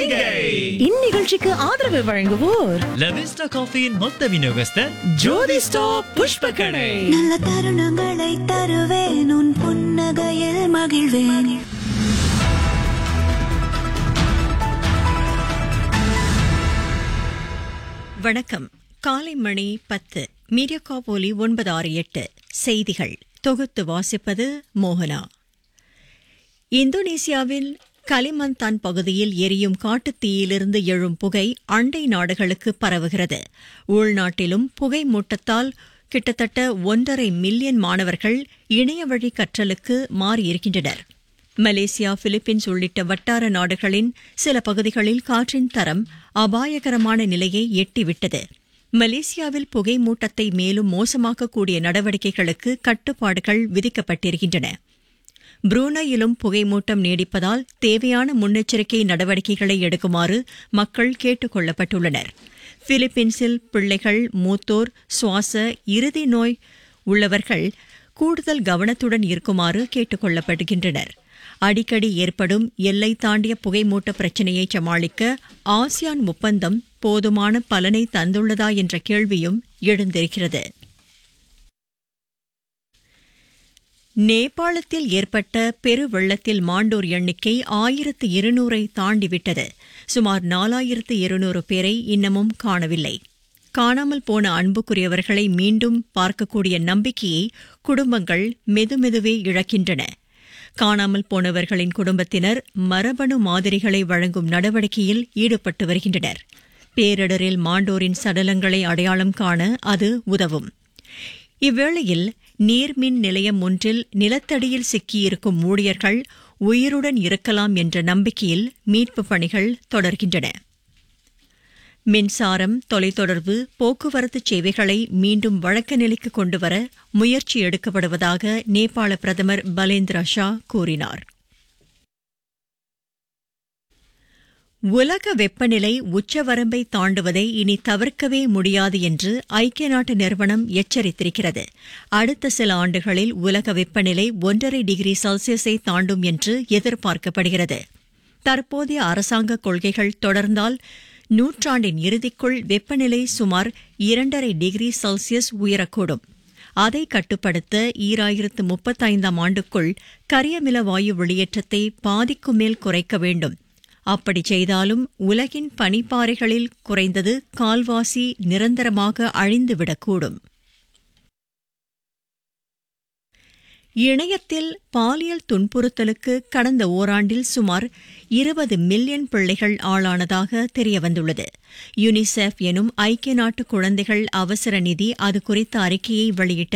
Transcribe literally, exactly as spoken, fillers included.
செய்கை. இந்நிகழ்ச்சிக்கு ஆதரவு வழங்குவோர் லவிஸ்டா காஃபியின் மொத்த விநியோகஸ்தர் ஜோதி ஸ்டாப் புஷ்பக்கடை. நல்ல தருணங்களை தருவேன், உன் புன்னகையில் மகிழ்வேன். வணக்கம். காலை மணி பத்து. மீடியாகாப் ஒலி ஒன்பது ஆறு எட்டு. செய்திகள் தொகுத்து வாசிப்பது மோகனா. இந்தோனேசியாவில் கலிமந்தான் பகுதியில் எரியும் காட்டுத்தீயிலிருந்து எழும் புகை அண்டை நாடுகளுக்கு பரவுகிறது. உள்நாட்டிலும் புகை மூட்டத்தால் கிட்டத்தட்ட ஒன்றரை மில்லியன் மாணவர்கள் இணையவழி கற்றலுக்கு மாறியிருக்கின்றனர். மலேசியா, பிலிப்பீன்ஸ் உள்ளிட்ட வட்டார நாடுகளின் சில பகுதிகளில் காற்றின் தரம் அபாயகரமான நிலையை எட்டிவிட்டது. மலேசியாவில் புகை மூட்டத்தை மேலும் மோசமாக்கக்கூடிய நடவடிக்கைகளுக்கு கட்டுப்பாடுகள் விதிக்கப்பட்டிருக்கின்றன. புரூனையிலும் புகைமூட்டம் நீடிப்பதால் தேவையான முன்னெச்சரிக்கை நடவடிக்கைகளை எடுக்குமாறு மக்கள் கேட்டுக் கொள்ளப்பட்டுள்ளனர். பிலிப்பீன்ஸில் பிள்ளைகள், மூத்தோர், சுவாச இறுதி நோய் உள்ளவர்கள் கூடுதல் கவனத்துடன் இருக்குமாறு கேட்டுக் கொள்ளப்படுகின்றனர். அடிக்கடி ஏற்படும் எல்லை தாண்டிய புகைமூட்ட பிரச்சினையை சமாளிக்க ஆசியான் ஒப்பந்தம் போதுமான பலனை தந்துள்ளதா என்ற கேள்வியும் எழுந்திருக்கிறது. நேபாளத்தில் ஏற்பட்ட பெருவெள்ளத்தில் மாண்டோர் எண்ணிக்கை ஆயிரத்து இருநூறை தாண்டிவிட்டது. சுமார் நாலாயிரத்து இருநூறு பேரை இன்னமும் காணவில்லை. காணாமல் போன அன்புக்குரியவர்களை மீண்டும் பார்க்கக்கூடிய நம்பிக்கையை குடும்பங்கள் மெதுமெதுவே இழக்கின்றன. காணாமல் போனவர்களின் குடும்பத்தினர் மரபணு மாதிரிகளை வழங்கும் நடவடிக்கையில் ஈடுபட்டு வருகின்றனர். பேரிடரில் மாண்டோரின் சடலங்களை அடையாளம் காண அது உதவும். இவ்வேளையில் நீர்மின் நிலையம் ஒன்றில் நிலத்தடியில் சிக்கியிருக்கும் ஊழியர்கள் உயிருடன் இருக்கலாம் என்ற நம்பிக்கையில் மீட்புப் பணிகள் தொடர்கின்றன. மின்சாரம், தொலைத்தொடர்பு, போக்குவரத்து சேவைகளை மீண்டும் வழக்க நிலைக்கு கொண்டுவர முயற்சி எடுக்கப்படுவதாக நேபாள பிரதமர் பலேந்திர ஷா கூறினார். உலக வெப்பநிலை உச்சவரம்பை தாண்டுவதை இனி தவிர்க்கவே முடியாது என்று ஐக்கிய நாட்டு நிறுவனம் எச்சரித்திருக்கிறது. அடுத்த சில ஆண்டுகளில் உலக வெப்பநிலை ஒன்றரை டிகிரி செல்சியஸை தாண்டும் என்று எதிர்பார்க்கப்படுகிறது. தற்போதைய அரசாங்க கொள்கைகள் தொடர்ந்தால் நூற்றாண்டின் இறுதிக்குள் வெப்பநிலை சுமார் இரண்டரை டிகிரி செல்சியஸ் உயரக்கூடும். அதை கட்டுப்படுத்த ஈராயிரத்து முப்பத்தைந்தாம் ஆண்டுக்குள் கரியமில வாயு வெளியேற்றத்தை பாதிக்கும் மேல் குறைக்க வேண்டும். அப்படி செய்தாலும் உலகின் பனிப்பாறைகளில் குறைந்தது கால்வாசி நிரந்தரமாக அழிந்துவிடக்கூடும். இணையத்தில் பாலியல் துன்புறுத்தலுக்கு கடந்த ஓராண்டில் சுமார் இருபது மில்லியன் பிள்ளைகள் ஆளானதாக தெரியவந்துள்ளது. யுனிசெஃப் எனும் ஐக்கிய நாட்டு குழந்தைகள் அவசர நிதி அது குறித்த அறிக்கையை வெளியிட்ட